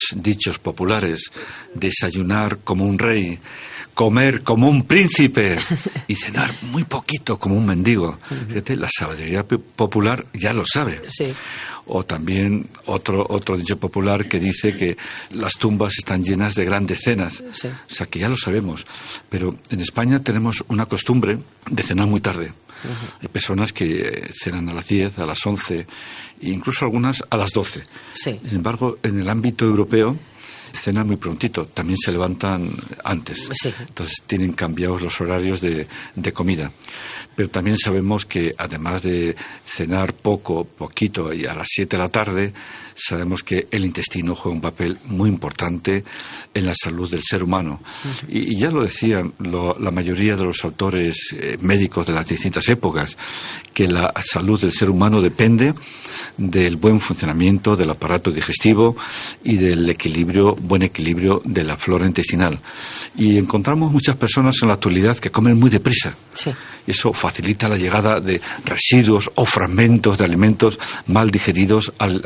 dichos populares: desayunar como un rey, comer como un príncipe y cenar muy poquito como un mendigo. Fíjate, la sabiduría popular ya lo sabe. Sí. O también otro dicho popular que dice que las tumbas están llenas de grandes cenas. Sí. O sea, que ya lo sabemos. Pero en España tenemos una costumbre de cenar muy tarde. Hay personas que cenan a las 10, a las 11, e incluso algunas a las 12. Sí. Sin embargo, en el ámbito europeo cenan muy prontito, también se levantan antes. Sí. Entonces tienen cambiados los horarios de comida. Pero también sabemos que además de cenar poquito y a las 7 de la tarde, sabemos que el intestino juega un papel muy importante en la salud del ser humano. Y ya lo decían la mayoría de los autores médicos de las distintas épocas, que la salud del ser humano depende del buen funcionamiento del aparato digestivo y del buen equilibrio de la flora intestinal. Y encontramos muchas personas en la actualidad que comen muy deprisa. Sí. Y eso facilita la llegada de residuos o fragmentos de alimentos mal digeridos al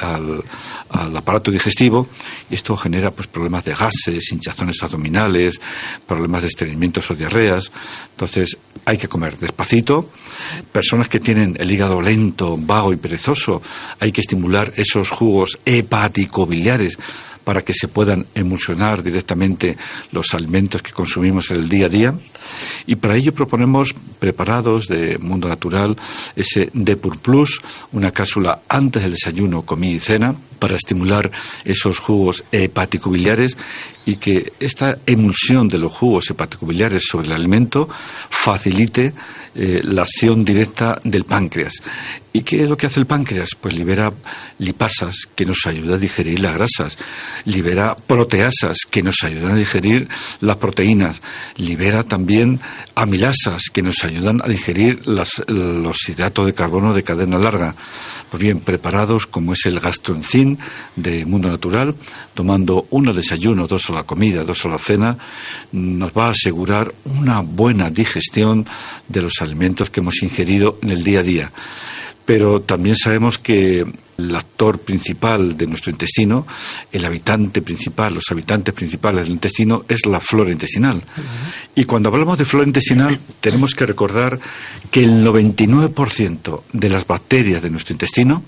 aparato digestivo, y esto genera pues problemas de gases, hinchazones abdominales, problemas de estreñimientos o diarreas. Entonces hay que comer despacito. Personas que tienen el hígado lento, vago y perezoso, hay que estimular esos jugos hepático-biliares para que se puedan emulsionar directamente los alimentos que consumimos en el día a día. Y para ello proponemos preparados de Mundo Natural ese Depur Plus, una cápsula antes del desayuno, comida y cena, para estimular esos jugos hepático-biliares y que esta emulsión de los jugos hepático-biliares sobre el alimento facilite la acción directa del páncreas. ¿Y qué es lo que hace el páncreas? Pues libera lipasas, que nos ayuda a digerir las grasas, libera proteasas, que nos ayudan a digerir las proteínas, libera también amilasas, que nos ayudan a digerir los hidratos de carbono de cadena larga. Pues bien, preparados como es el gastroenzim de Mundo Natural, tomando uno al desayuno, 2 a la comida, 2 a la cena, nos va a asegurar una buena digestión de los alimentos que hemos ingerido en el día a día. Pero también sabemos que el actor principal de nuestro intestino, los habitantes principales del intestino, es la flora intestinal. Y cuando hablamos de flora intestinal, tenemos que recordar que el 99% de las bacterias de nuestro intestino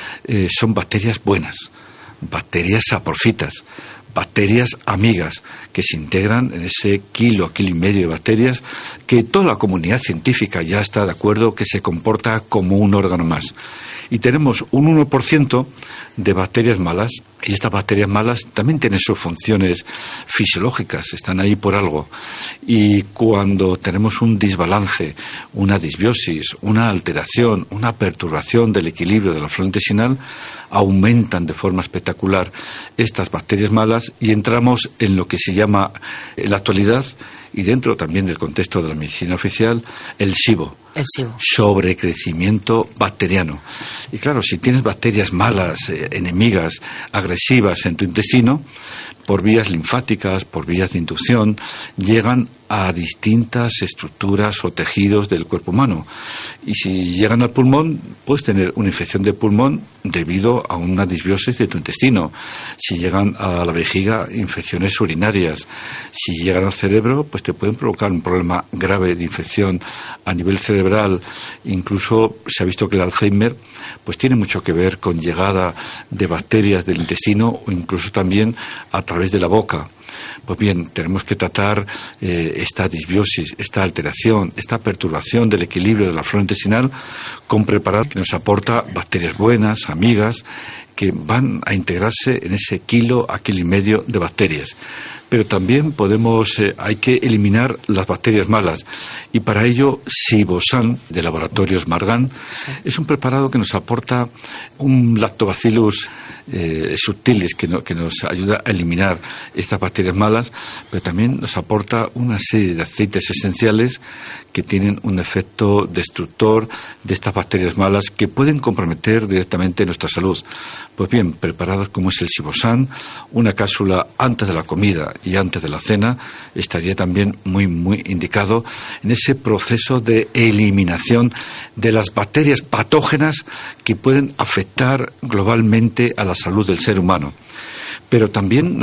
son bacterias buenas, bacterias saporfitas, bacterias amigas, que se integran en ese kilo y medio de bacterias que toda la comunidad científica ya está de acuerdo que se comporta como un órgano más. Y tenemos un 1% de bacterias malas, y estas bacterias malas también tienen sus funciones fisiológicas, están ahí por algo. Y cuando tenemos un desbalance, una disbiosis, una alteración, una perturbación del equilibrio de la flora intestinal, aumentan de forma espectacular estas bacterias malas y entramos en lo que se llama en la actualidad, y dentro también del contexto de la medicina oficial, el SIBO. El SIBO. Sobrecrecimiento bacteriano. Y claro, si tienes bacterias malas, enemigas, agresivas en tu intestino, por vías linfáticas, por vías de inducción, llegan a distintas estructuras o tejidos del cuerpo humano. Y si llegan al pulmón, puedes tener una infección de pulmón debido a una disbiosis de tu intestino. Si llegan a la vejiga, infecciones urinarias. Si llegan al cerebro, pues te pueden provocar un problema grave de infección a nivel cerebral. Incluso se ha visto que el Alzheimer pues tiene mucho que ver con llegada de bacterias del intestino o incluso también a través de la boca. Pues bien, tenemos que tratar esta disbiosis, esta alteración, esta perturbación del equilibrio de la flora intestinal con preparados que nos aporta bacterias buenas, amigas, que van a integrarse en ese kilo a kilo y medio de bacterias. Pero también hay que eliminar las bacterias malas. Y para ello, Sibosan, de Laboratorios Margan, es un preparado que nos aporta un lactobacillus subtilis, que nos ayuda a eliminar estas bacterias malas, pero también nos aporta una serie de aceites esenciales que tienen un efecto destructor de estas bacterias malas que pueden comprometer directamente nuestra salud. Pues bien, preparados como es el Sibosan, una cápsula antes de la comida y antes de la cena, estaría también muy, muy indicado en ese proceso de eliminación de las bacterias patógenas que pueden afectar globalmente a la salud del ser humano. Pero también